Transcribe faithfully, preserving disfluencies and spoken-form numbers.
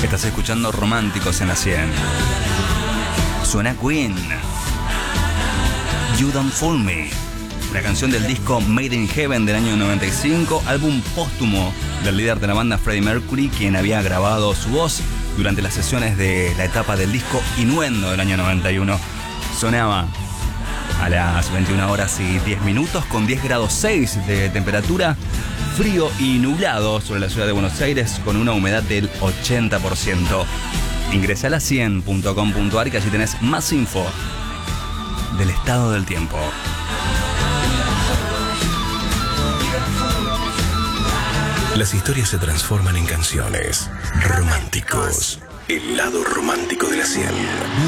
Estás escuchando Románticos en la cien. Suena Queen. You Don't Fool Me, la canción del disco Made in Heaven del año noventa y cinco, álbum póstumo del líder de la banda Freddie Mercury, quien había grabado su voz durante las sesiones de la etapa del disco Innuendo del año noventa y uno. Sonaba a las veintiuna horas y diez minutos con diez grados seis de temperatura, frío y nublado sobre la ciudad de Buenos Aires con una humedad del ochenta por ciento. Ingresa a la cien punto com punto a r que allí tenés más info del estado del tiempo. Las historias se transforman en canciones. Románticos. El lado romántico de la cien.